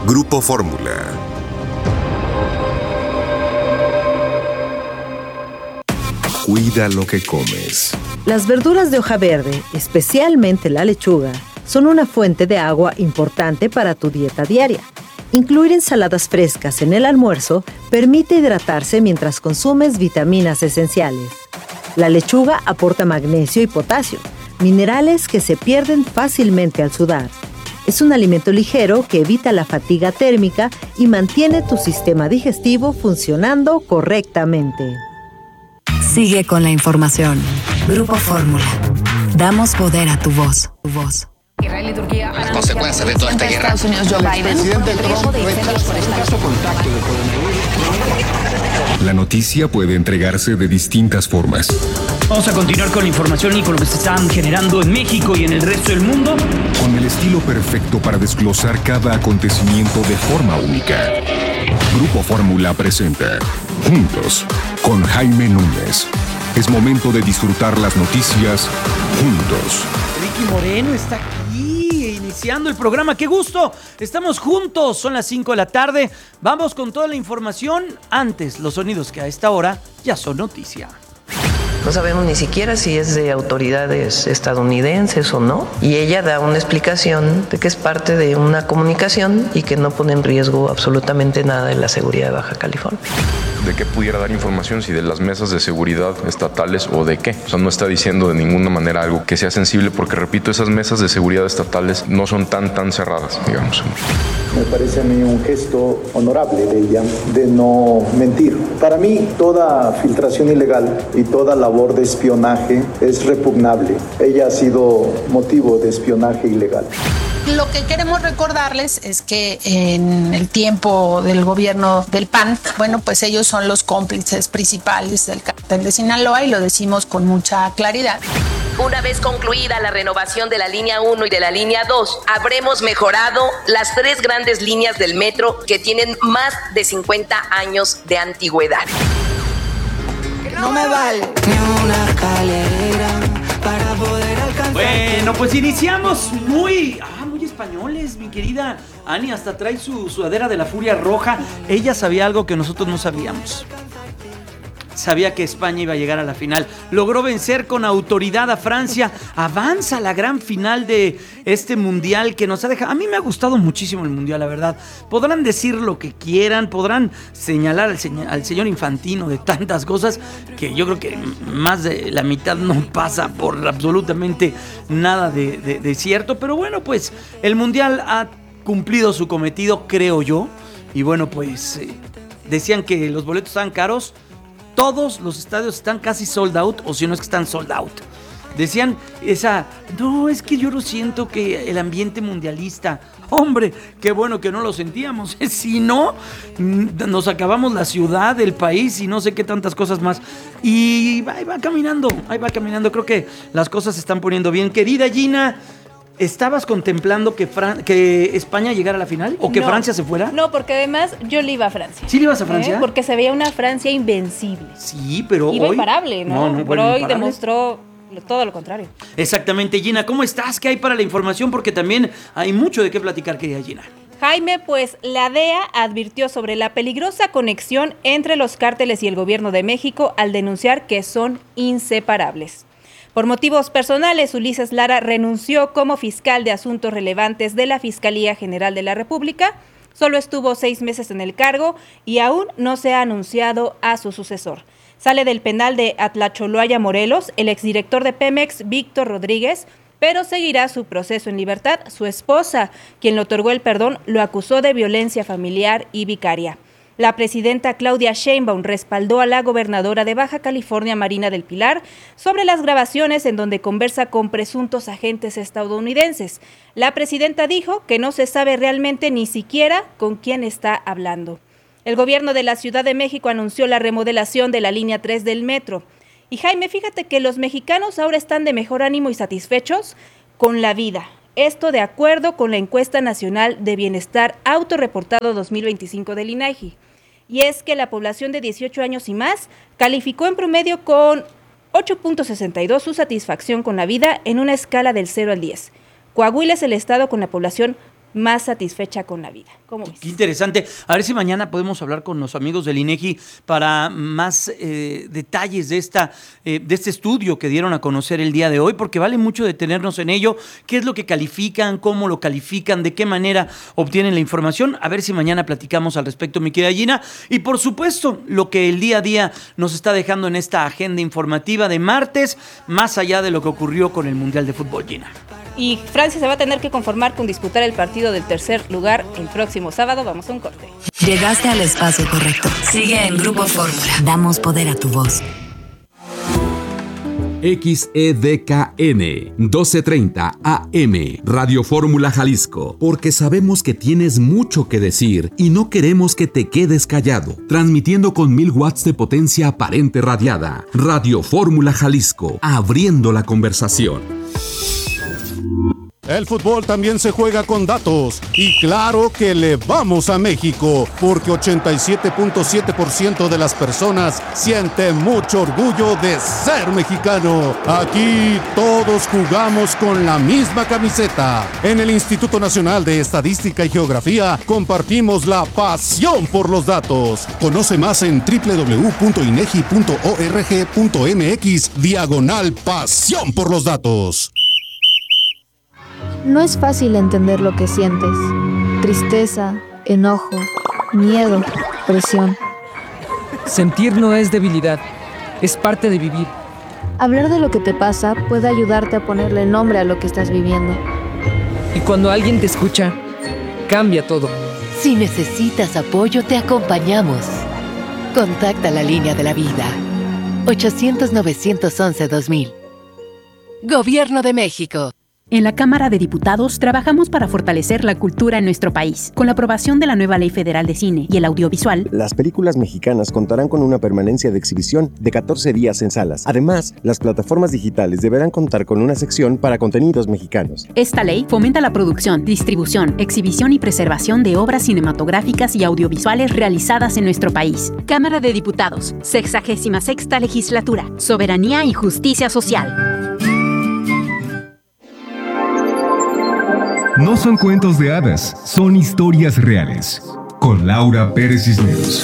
Grupo Fórmula. Cuida lo que comes. Las verduras de hoja verde, especialmente la lechuga, son una fuente de agua importante para tu dieta diaria. Incluir ensaladas frescas en el almuerzo permite hidratarse mientras consumes vitaminas esenciales. La lechuga aporta magnesio y potasio, minerales que se pierden fácilmente al sudar. Es un alimento ligero que evita la fatiga térmica y mantiene tu sistema digestivo funcionando correctamente. Sigue con la información. Grupo Fórmula. Damos poder a tu voz. Israel y Turquía las consecuencias de toda esta guerra. Estados Unidos, Joe Biden. Presidente Trump rechaza el caso contacto de coronavirus. La noticia puede entregarse de distintas formas. Vamos a continuar con la información y con lo que se están generando en México y en el resto del mundo. Con el estilo perfecto para desglosar cada acontecimiento de forma única. Grupo Fórmula presenta Juntos con Jaime Núñez. Es momento de disfrutar las noticias juntos. Ricky Moreno está aquí iniciando el programa. ¡Qué gusto! Estamos juntos. Son las 5 de la tarde. Vamos con toda la información. Antes, los sonidos que a esta hora ya son noticia. No sabemos ni siquiera si es de autoridades estadounidenses o no. Y ella da una explicación de que es parte de una comunicación y que no pone en riesgo absolutamente nada de la seguridad de Baja California. ¿De qué pudiera dar información? Si de las mesas de seguridad estatales o de qué. O sea, no está diciendo de ninguna manera algo que sea sensible porque, repito, esas mesas de seguridad estatales no son tan cerradas, digamos. Me parece a mí un gesto honorable de ella de no mentir. Para mí, toda filtración ilegal y toda labor de espionaje es repugnable. Ella ha sido motivo de espionaje ilegal. Lo que queremos recordarles es que en el tiempo del gobierno del PAN, bueno, pues ellos son los cómplices principales del cártel de Sinaloa y lo decimos con mucha claridad. Una vez concluida la renovación de la línea 1 y de la línea 2, habremos mejorado las 3 grandes líneas del metro que tienen más de 50 años de antigüedad. No me vale ni una escalera para poder alcanzar. Bueno, pues iniciamos muy españoles, mi querida Ani, hasta trae su sudadera de la Furia Roja. Ella sabía algo que nosotros no sabíamos. Sabía que España iba a llegar a la final. Logró vencer con autoridad a Francia. Avanza a la gran final de este mundial que nos ha dejado. A mí me ha gustado muchísimo el mundial, la verdad. Podrán decir lo que quieran, podrán señalar al señor Infantino de tantas cosas que yo creo que más de la mitad no pasa por absolutamente nada de cierto. Pero bueno, pues el mundial ha cumplido su cometido, creo yo. Y bueno, pues decían que los boletos estaban caros. Todos los estadios están casi sold out, o si no es que están sold out. Decían no, es que yo no siento que el ambiente mundialista. Hombre, qué bueno que no lo sentíamos. Si no, nos acabamos la ciudad, el país y no sé qué tantas cosas más. Y ahí va caminando. Creo que las cosas se están poniendo bien. Querida Gina, ¿estabas contemplando que España llegara a la final? ¿O que Francia se fuera? No, porque además yo le iba a Francia. ¿Sí le ibas a Francia? Porque se veía una Francia invencible. Sí, pero iba hoy... imparable, ¿no? Pero hoy demostró todo lo contrario. Exactamente, Gina. ¿Cómo estás? ¿Qué hay para la información? Porque también hay mucho de qué platicar, querida Gina. Jaime, pues la DEA advirtió sobre la peligrosa conexión entre los cárteles y el gobierno de México al denunciar que son inseparables. Por motivos personales, Ulises Lara renunció como fiscal de asuntos relevantes de la Fiscalía General de la República. Solo estuvo 6 meses en el cargo y aún no se ha anunciado a su sucesor. Sale del penal de Atlacholoaya, Morelos, el exdirector de Pemex, Víctor Rodríguez, pero seguirá su proceso en libertad. Su esposa, quien le otorgó el perdón, lo acusó de violencia familiar y vicaria. La presidenta Claudia Sheinbaum respaldó a la gobernadora de Baja California, Marina del Pilar, sobre las grabaciones en donde conversa con presuntos agentes estadounidenses. La presidenta dijo que no se sabe realmente ni siquiera con quién está hablando. El gobierno de la Ciudad de México anunció la remodelación de la línea 3 del metro. Y Jaime, fíjate que los mexicanos ahora están de mejor ánimo y satisfechos con la vida. Esto de acuerdo con la encuesta nacional de bienestar autorreportado 2025 del INEGI. Y es que la población de 18 años y más calificó en promedio con 8.62 su satisfacción con la vida en una escala del 0 al 10. Coahuila es el estado con la población más satisfecha con la vida. ¿Cómo ves? Qué interesante. A ver si mañana podemos hablar con los amigos del INEGI para más detalles de este estudio que dieron a conocer el día de hoy, porque vale mucho detenernos en ello. ¿Qué es lo que califican? ¿Cómo lo califican? ¿De qué manera obtienen la información? A ver si mañana platicamos al respecto, mi querida Gina. Y por supuesto, lo que el día a día nos está dejando en esta agenda informativa de martes, más allá de lo que ocurrió con el Mundial de Fútbol, Gina. Y Francia se va a tener que conformar con disputar el partido del tercer lugar el próximo sábado. Vamos a un corte. Llegaste al espacio correcto. Sigue en Grupo Fórmula. Damos poder a tu voz. XEDKN 1230 AM Radio Fórmula Jalisco, porque sabemos que tienes mucho que decir y no queremos que te quedes callado. Transmitiendo con 1000 watts de potencia aparente radiada. Radio Fórmula Jalisco, abriendo la conversación. El fútbol también se juega con datos y claro que le vamos a México porque 87.7% de las personas siente mucho orgullo de ser mexicano. Aquí todos jugamos con la misma camiseta. En el Instituto Nacional de Estadística y Geografía compartimos la pasión por los datos. Conoce más en www.inegi.org.mx/pasión por los datos. No es fácil entender lo que sientes. Tristeza, enojo, miedo, presión. Sentir no es debilidad, es parte de vivir. Hablar de lo que te pasa puede ayudarte a ponerle nombre a lo que estás viviendo. Y cuando alguien te escucha, cambia todo. Si necesitas apoyo, te acompañamos. Contacta la línea de la vida. 800-911-2000. Gobierno de México. En la Cámara de Diputados trabajamos para fortalecer la cultura en nuestro país. Con la aprobación de la nueva Ley Federal de Cine y el Audiovisual, las películas mexicanas contarán con una permanencia de exhibición de 14 días en salas. Además, las plataformas digitales deberán contar con una sección para contenidos mexicanos. Esta ley fomenta la producción, distribución, exhibición y preservación de obras cinematográficas y audiovisuales realizadas en nuestro país. Cámara de Diputados, 66ª Legislatura, Soberanía y Justicia Social. No son cuentos de hadas, son historias reales. Con Laura Pérez Cisneros.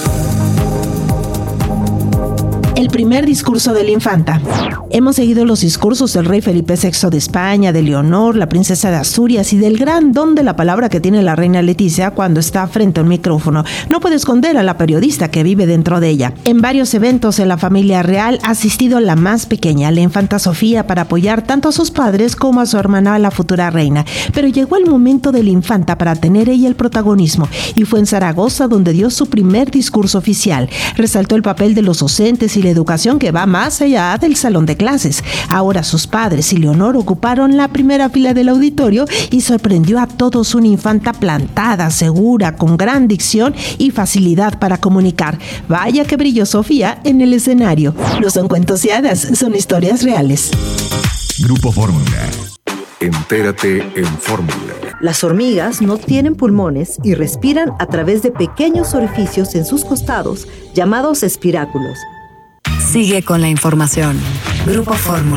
El primer discurso de la infanta. Hemos seguido los discursos del rey Felipe VI de España, de Leonor, la princesa de Asturias y del gran don de la palabra que tiene la reina Leticia cuando está frente a un micrófono. No puede esconder a la periodista que vive dentro de ella. En varios eventos en la familia real ha asistido la más pequeña, la infanta Sofía, para apoyar tanto a sus padres como a su hermana, la futura reina. Pero llegó el momento de la infanta para tener ella el protagonismo y fue en Zaragoza donde dio su primer discurso oficial. Resaltó el papel de los docentes y la educación que va más allá del salón de clases. Ahora sus padres y Leonor ocuparon la primera fila del auditorio y sorprendió a todos una infanta plantada, segura, con gran dicción y facilidad para comunicar. Vaya que brilló Sofía en el escenario. No son cuentos y hadas, son historias reales. Grupo Fórmula. Entérate en Fórmula. Las hormigas no tienen pulmones y respiran a través de pequeños orificios en sus costados, llamados espiráculos. Sigue con la información. Grupo Fórmula.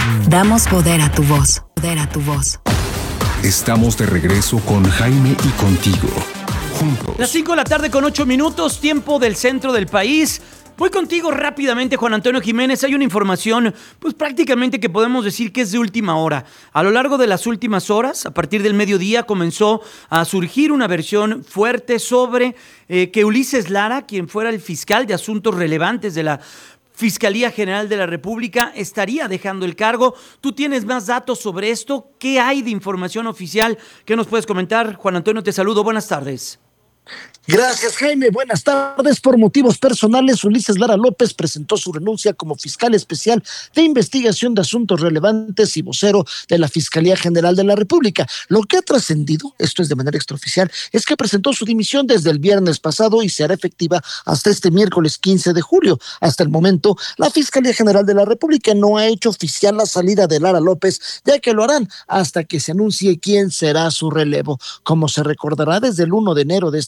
Damos poder a tu voz. Poder a tu voz. Estamos de regreso con Jaime y contigo. Juntos. Las 5 de la tarde con 8 minutos, tiempo del centro del país. Voy contigo rápidamente, Juan Antonio Jiménez. Hay una información, pues prácticamente que podemos decir que es de última hora. A lo largo de las últimas horas, a partir del mediodía, comenzó a surgir una versión fuerte sobre que Ulises Lara, quien fuera el fiscal de asuntos relevantes de la Fiscalía General de la República, estaría dejando el cargo. ¿Tú tienes más datos sobre esto? ¿Qué hay de información oficial? ¿Qué nos puedes comentar? Juan Antonio, te saludo. Buenas tardes. Gracias, Jaime. Buenas tardes. Por motivos personales, Ulises Lara López presentó su renuncia como fiscal especial de investigación de asuntos relevantes y vocero de la Fiscalía General de la República. Lo que ha trascendido, esto es de manera extraoficial, es que presentó su dimisión desde el viernes pasado y se hará efectiva hasta este miércoles 15 de julio. Hasta el momento, la Fiscalía General de la República no ha hecho oficial la salida de Lara López, ya que lo harán hasta que se anuncie quién será su relevo. Como se recordará, desde el 1 de enero de este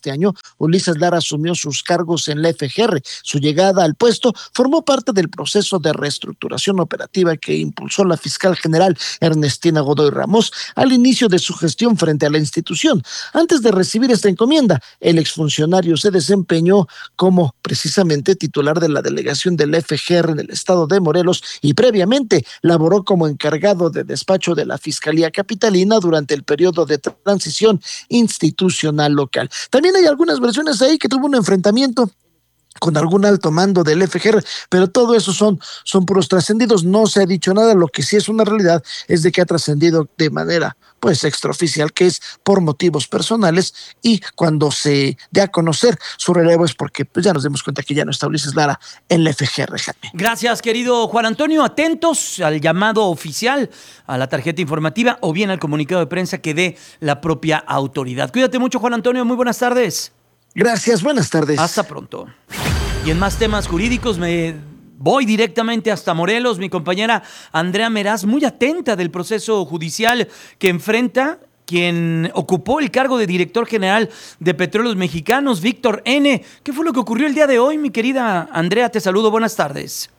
este año, Ulises Lara asumió sus cargos en la FGR. Su llegada al puesto formó parte del proceso de reestructuración operativa que impulsó la fiscal general Ernestina Godoy Ramos al inicio de su gestión frente a la institución. Antes de recibir esta encomienda, el exfuncionario se desempeñó como precisamente titular de la delegación del FGR en el estado de Morelos y previamente laboró como encargado de despacho de la Fiscalía Capitalina durante el periodo de transición institucional local. También hay algunas versiones ahí que tuvo un enfrentamiento con algún alto mando del FGR, pero todo eso son puros trascendidos, no se ha dicho nada. Lo que sí es una realidad es de que ha trascendido de manera pues extraoficial, que es por motivos personales, y cuando se dé a conocer su relevo es porque pues ya nos demos cuenta que ya no está Ulises Lara en la FGR, Jaime. Gracias, querido Juan Antonio. Atentos al llamado oficial, a la tarjeta informativa o bien al comunicado de prensa que dé la propia autoridad. Cuídate mucho, Juan Antonio. Muy buenas tardes. Gracias, buenas tardes. Hasta pronto. Y en más temas jurídicos me voy directamente hasta Morelos. Mi compañera Andrea Meraz, muy atenta del proceso judicial que enfrenta quien ocupó el cargo de director general de Petróleos Mexicanos, Víctor N. ¿Qué fue lo que ocurrió el día de hoy, mi querida Andrea? Te saludo, buenas tardes.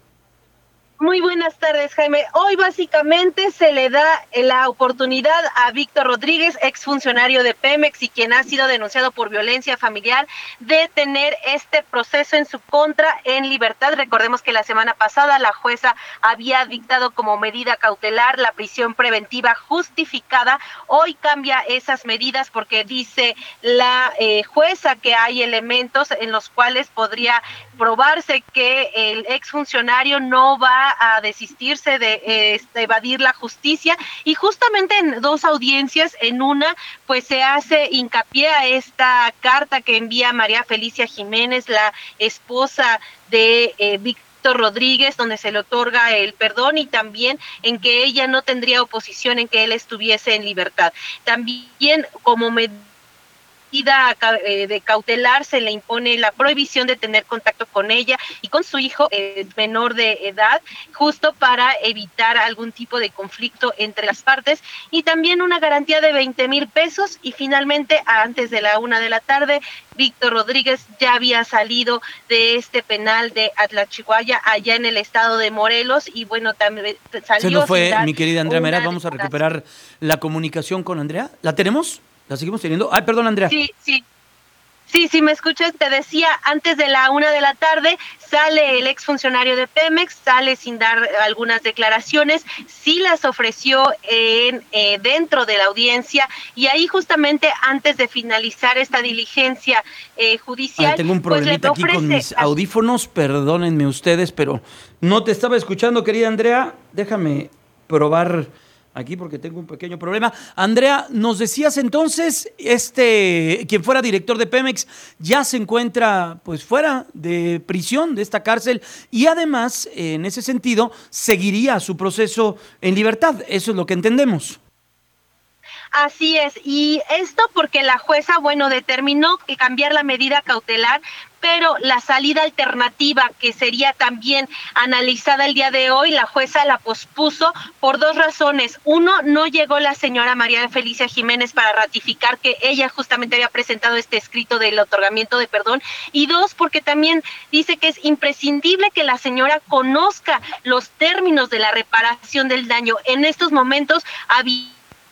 Muy buenas tardes, Jaime. Hoy básicamente se le da la oportunidad a Víctor Rodríguez, exfuncionario de Pemex y quien ha sido denunciado por violencia familiar, de tener este proceso en su contra en libertad. Recordemos que la semana pasada la jueza había dictado como medida cautelar la prisión preventiva justificada. Hoy cambia esas medidas porque dice la jueza que hay elementos en los cuales podría probarse que el exfuncionario no va a desistirse de evadir la justicia, y justamente en dos audiencias, en una pues se hace hincapié a esta carta que envía María Felicia Jiménez, la esposa de Víctor Rodríguez, donde se le otorga el perdón y también en que ella no tendría oposición en que él estuviese en libertad. También como medida de cautelar se le impone la prohibición de tener contacto con ella y con su hijo menor de edad, justo para evitar algún tipo de conflicto entre las partes, y también una garantía de 20,000 pesos. Y finalmente, antes de la 1 de la tarde, Víctor Rodríguez ya había salido de este penal de Atlachihuaya, allá en el estado de Morelos, y bueno, también salió. Se nos fue mi querida Andrea Meraz. Vamos a recuperar la comunicación con Andrea. ¿La tenemos? ¿La seguimos teniendo? Ay, perdón, Andrea. Sí, me escuchas. Te decía, antes de la 1 de la tarde sale el exfuncionario de Pemex, sale sin dar algunas declaraciones, sí las ofreció dentro de la audiencia, y ahí justamente antes de finalizar esta diligencia judicial. Tengo un problemita aquí con mis audífonos, perdónenme ustedes, pero no te estaba escuchando, querida Andrea. Déjame probar aquí porque tengo un pequeño problema. Andrea, nos decías entonces, quien fuera director de Pemex ya se encuentra pues fuera de prisión, de esta cárcel, y además, en ese sentido, seguiría su proceso en libertad. Eso es lo que entendemos. Así es, y esto porque la jueza, determinó que cambiar la medida cautelar, pero la salida alternativa, que sería también analizada el día de hoy, la jueza la pospuso por dos razones. Uno, no llegó la señora María Felicia Jiménez para ratificar que ella justamente había presentado este escrito del otorgamiento de perdón, y dos, porque también dice que es imprescindible que la señora conozca los términos de la reparación del daño. En estos momentos había...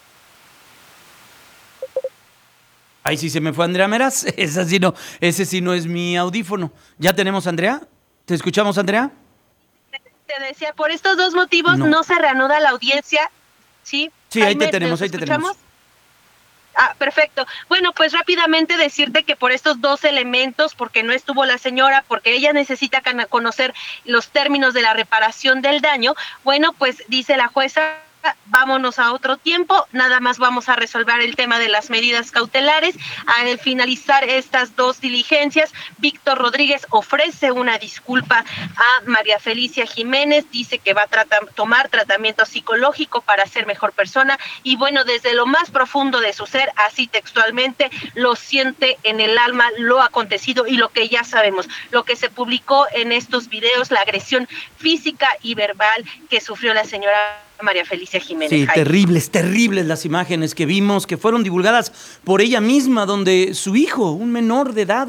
Ahí sí se me fue Andrea Meraz. Ese sí no es mi audífono. ¿Ya tenemos a Andrea? ¿Te escuchamos, Andrea? Te decía, por estos dos motivos no se reanuda la audiencia. ¿Sí? Sí, ahí te tenemos, Ah, perfecto. Bueno, pues rápidamente decirte que por estos dos elementos, porque no estuvo la señora, porque ella necesita conocer los términos de la reparación del daño, pues dice la jueza, vámonos a otro tiempo, nada más vamos a resolver el tema de las medidas cautelares. Al finalizar estas dos diligencias, Víctor Rodríguez ofrece una disculpa a María Felicia Jiménez, dice que va a tomar tratamiento psicológico para ser mejor persona, y desde lo más profundo de su ser, así textualmente, lo siente en el alma lo acontecido y lo que ya sabemos, lo que se publicó en estos videos, la agresión física y verbal que sufrió la señora María Felicia Jiménez. Sí, Jaime. terribles las imágenes que vimos, que fueron divulgadas por ella misma, donde su hijo, un menor de edad,